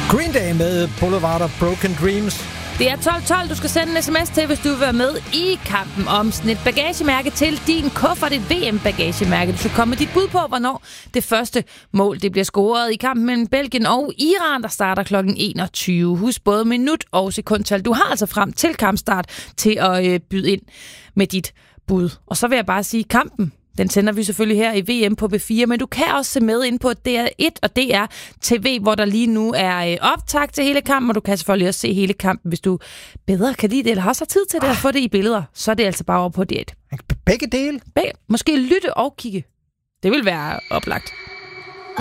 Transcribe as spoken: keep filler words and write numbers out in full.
Green Day med Boulevard of Broken Dreams. Det er tolv tolv, du skal sende en sms til, hvis du vil være med i kampen om sådan et bagagemærke til din kuffert, et V M-bagagemærke. Du skal komme med dit bud på, hvornår det første mål det bliver scoret i kampen mellem Belgien og Iran, der starter klokken enogtyve. Husk både minut og sekundtal. Du har altså frem til kampstart til at øh, byde ind med dit bud. Og så vil jeg bare sige, kampen, den sender vi selvfølgelig her i V M på B fire, men du kan også se med ind på D R et og D R T V, hvor der lige nu er optag til hele kampen, og du kan selvfølgelig også se hele kampen, hvis du bedre kan lide det, eller har så tid til det at få det i billeder, så er det altså bare over på D R et. Begge dele? Begge. Måske lytte og kigge. Det vil være oplagt.